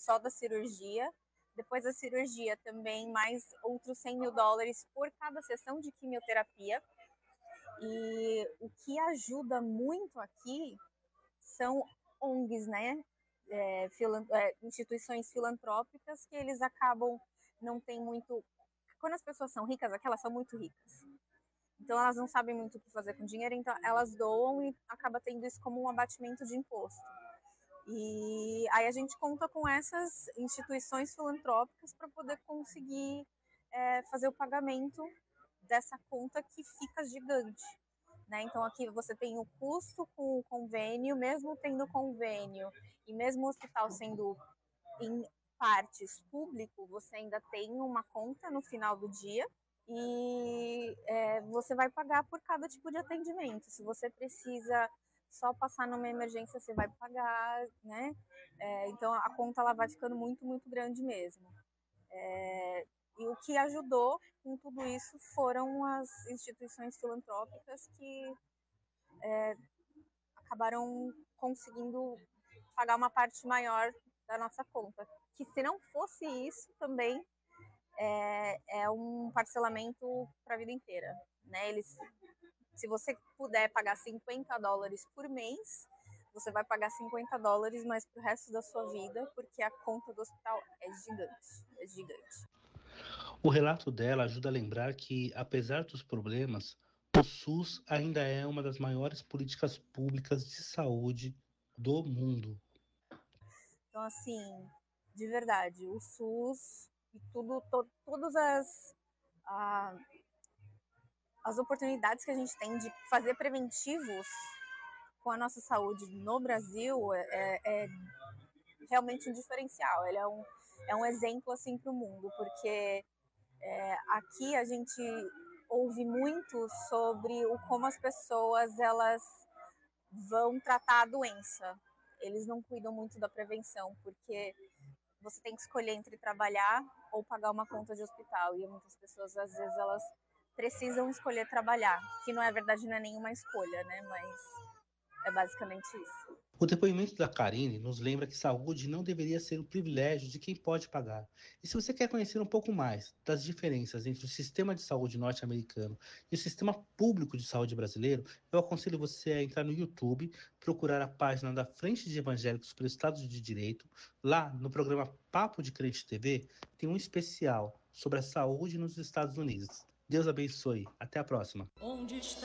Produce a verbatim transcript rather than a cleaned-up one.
só da cirurgia. Depois da cirurgia também mais outros cem mil dólares por cada sessão de quimioterapia. E o que ajuda muito aqui são O N Gs, né? É, filan- é, instituições filantrópicas que eles acabam, não tem muito... Quando as pessoas são ricas, aquelas são muito ricas. Então elas não sabem muito o que fazer com dinheiro, então elas doam e acaba tendo isso como um abatimento de imposto. E aí a gente conta com essas instituições filantrópicas para poder conseguir é, fazer o pagamento dessa conta que fica gigante. Né? Então aqui você tem o custo com o convênio, mesmo tendo convênio e mesmo o hospital sendo em partes público, você ainda tem uma conta no final do dia e é, você vai pagar por cada tipo de atendimento. Se você precisa só passar numa emergência, você vai pagar, né? É, então a conta ela vai ficando muito, muito grande mesmo. É, e o que ajudou com tudo isso foram as instituições filantrópicas que é, acabaram conseguindo pagar uma parte maior da nossa conta. Que se não fosse isso também é, é um parcelamento para a vida inteira. Né? Eles, se você puder pagar cinquenta dólares por mês, você vai pagar cinquenta dólares mais pro resto da sua vida, porque a conta do hospital é gigante, é gigante. O relato dela ajuda a lembrar que, apesar dos problemas, o SUS ainda é uma das maiores políticas públicas de saúde do mundo. Então, assim, de verdade, o SUS e tudo, to, todas as, ah, as oportunidades que a gente tem de fazer preventivos com a nossa saúde no Brasil é, é realmente um diferencial. Ele é um, é um exemplo assim para o mundo, porque é, aqui a gente ouve muito sobre o como as pessoas elas vão tratar a doença. Eles não cuidam muito da prevenção, porque você tem que escolher entre trabalhar ou pagar uma conta de hospital. E muitas pessoas, às vezes, elas precisam escolher trabalhar, que na verdade não é nenhuma escolha, né? Mas é basicamente isso. O depoimento da Karine nos lembra que saúde não deveria ser um privilégio de quem pode pagar. E se você quer conhecer um pouco mais das diferenças entre o sistema de saúde norte-americano e o sistema público de saúde brasileiro, eu aconselho você a entrar no YouTube, procurar a página da Frente de Evangélicos pelo Estado de Direito. Lá, no programa Papo de Crente T V, tem um especial sobre a saúde nos Estados Unidos. Deus abençoe. Até a próxima. Onde está